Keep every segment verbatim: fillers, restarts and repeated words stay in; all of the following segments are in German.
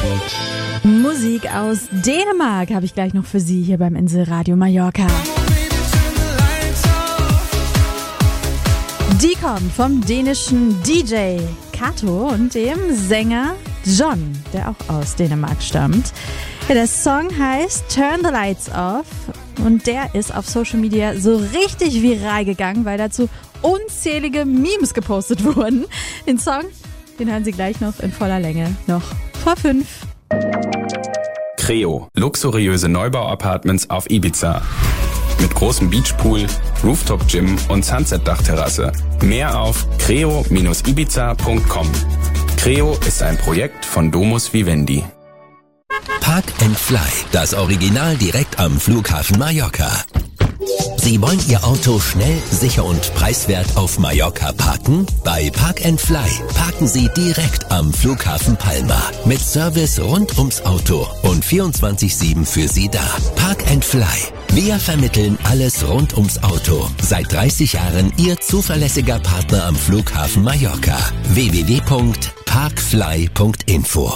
Musik aus Dänemark habe ich gleich noch für Sie hier beim Inselradio Mallorca. Die kommt vom dänischen D J Kato und dem Sänger John, der auch aus Dänemark stammt. Ja, der Song heißt Turn the Lights Off und der ist auf Social Media so richtig viral gegangen, weil dazu unzählige Memes gepostet wurden. Den Song, den hören Sie gleich noch in voller Länge, noch vor fünf. Creo, luxuriöse Neubau-Apartments auf Ibiza. Mit großem Beachpool, Rooftop-Gym und Sunset-Dachterrasse. Mehr auf creo Bindestrich ibiza Punkt com. Creo ist ein Projekt von Domus Vivendi. Park and Fly, das Original direkt am Flughafen Mallorca. Sie wollen Ihr Auto schnell, sicher und preiswert auf Mallorca parken? Bei Park and Fly parken Sie direkt am Flughafen Palma. Mit Service rund ums Auto und vierundzwanzig sieben für Sie da. Park and Fly. Wir vermitteln alles rund ums Auto. Seit dreißig Jahren Ihr zuverlässiger Partner am Flughafen Mallorca. w w w Punkt parkfly Punkt info.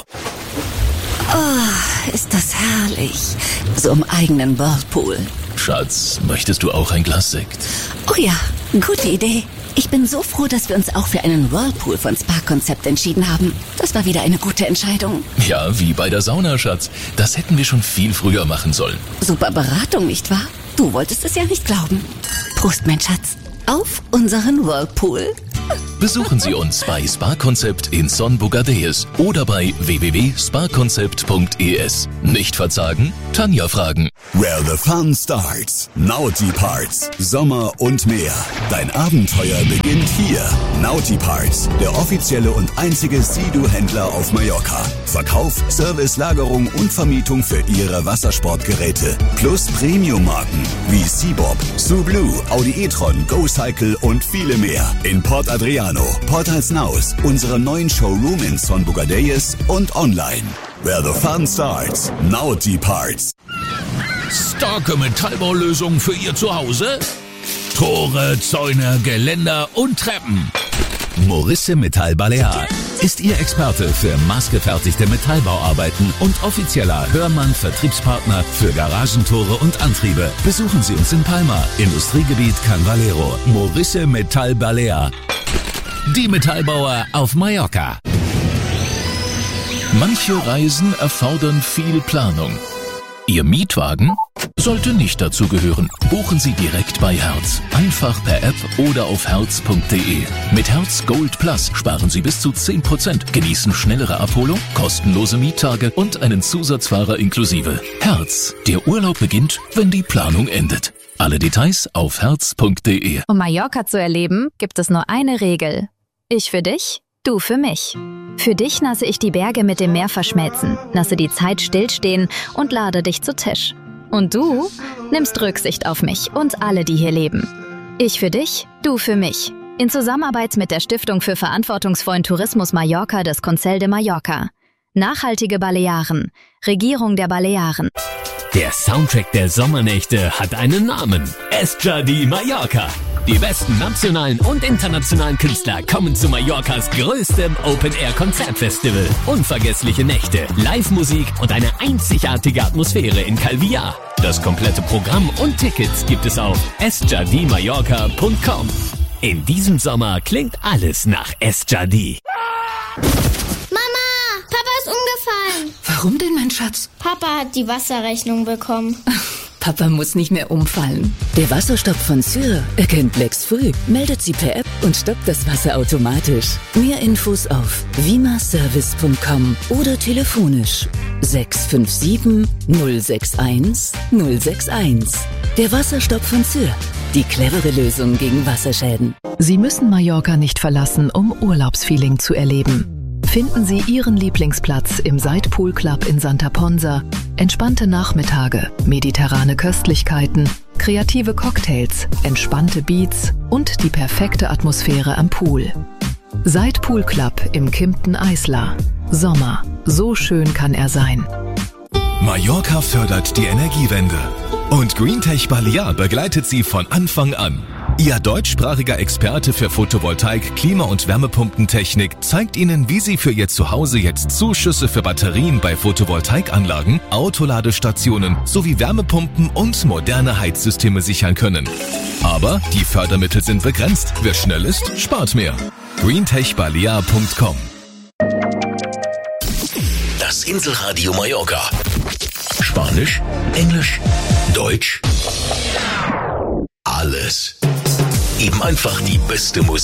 Oh, ist das herrlich. So im eigenen Whirlpool. Schatz, möchtest du auch ein Glas Sekt? Oh ja, gute Idee. Ich bin so froh, dass wir uns auch für einen Whirlpool von Spa-Konzept entschieden haben. Das war wieder eine gute Entscheidung. Ja, wie bei der Sauna, Schatz. Das hätten wir schon viel früher machen sollen. Super Beratung, nicht wahr? Du wolltest es ja nicht glauben. Prost, mein Schatz. Auf unseren Whirlpool. Besuchen Sie uns bei Spa-Konzept in Son Bogadeus oder bei w w w Punkt spa konzept Punkt e s. Nicht verzagen? Tanja fragen. Where the fun starts. Naughty Parts. Sommer und mehr. Dein Abenteuer beginnt hier. Naughty Parts, der offizielle und einzige Sea-Doo-Händler auf Mallorca. Verkauf, Service, Lagerung und Vermietung für Ihre Wassersportgeräte. Plus Premium-Marken wie Seabob, Sublue, Audi e-tron, GoCycle und viele mehr. In Port Adriano, Port Alsnaus, unserem neuen Showroom in Son Bogadeus und online. Where the fun starts. Naughty Parts. Starke Metallbaulösungen für Ihr Zuhause? Tore, Zäune, Geländer und Treppen. Morisse Metall Balear ist Ihr Experte für maßgefertigte Metallbauarbeiten und offizieller Hörmann-Vertriebspartner für Garagentore und Antriebe. Besuchen Sie uns in Palma, Industriegebiet Can Valero. Morisse Metall Balear. Die Metallbauer auf Mallorca. Manche Reisen erfordern viel Planung. Ihr Mietwagen sollte nicht dazu gehören. Buchen Sie direkt bei Hertz. Einfach per App oder auf hertz punkt de. Mit Hertz Gold Plus sparen Sie bis zu zehn Prozent, genießen schnellere Abholung, kostenlose Miettage und einen Zusatzfahrer inklusive. Hertz. Der Urlaub beginnt, wenn die Planung endet. Alle Details auf hertz punkt de. Um Mallorca zu erleben, gibt es nur eine Regel. Ich für dich, du für mich. Für dich lasse ich die Berge mit dem Meer verschmelzen, lasse die Zeit stillstehen und lade dich zu Tisch. Und du nimmst Rücksicht auf mich und alle, die hier leben. Ich für dich, du für mich. In Zusammenarbeit mit der Stiftung für verantwortungsvollen Tourismus Mallorca des Consell de Mallorca. Nachhaltige Balearen. Regierung der Balearen. Der Soundtrack der Sommernächte hat einen Namen. Esjadi Mallorca. Die besten nationalen und internationalen Künstler kommen zu Mallorcas größtem Open-Air-Konzertfestival. Unvergessliche Nächte, Live-Musik und eine einzigartige Atmosphäre in Calvillar. Das komplette Programm und Tickets gibt es auf esjadi mallorca Punkt com. In diesem Sommer klingt alles nach Esjadi. Mama, Papa ist umgefallen. Warum denn, mein Schatz? Papa hat die Wasserrechnung bekommen. Papa muss nicht mehr umfallen. Der Wasserstopp von Syr erkennt Blacks früh, meldet sie per App und stoppt das Wasser automatisch. Mehr Infos auf vimaservice Punkt com oder telefonisch sechs fünf sieben null sechs eins null sechs eins. Der Wasserstopp von Syr. Die clevere Lösung gegen Wasserschäden. Sie müssen Mallorca nicht verlassen, um Urlaubsfeeling zu erleben. Finden Sie Ihren Lieblingsplatz im Side Pool Club in Santa Ponsa. Entspannte Nachmittage, mediterrane Köstlichkeiten, kreative Cocktails, entspannte Beats und die perfekte Atmosphäre am Pool. Side Pool Club im Kimpton Isla. Sommer, so schön kann er sein. Mallorca fördert die Energiewende und GreenTech Balear begleitet sie von Anfang an. Ihr deutschsprachiger Experte für Photovoltaik, Klima- und Wärmepumpentechnik zeigt Ihnen, wie Sie für Ihr Zuhause jetzt Zuschüsse für Batterien bei Photovoltaikanlagen, Autoladestationen sowie Wärmepumpen und moderne Heizsysteme sichern können. Aber die Fördermittel sind begrenzt. Wer schnell ist, spart mehr. greentech balea punkt com. Das Inselradio Mallorca. Spanisch, Englisch, Deutsch. Alles. Eben einfach die beste Musik.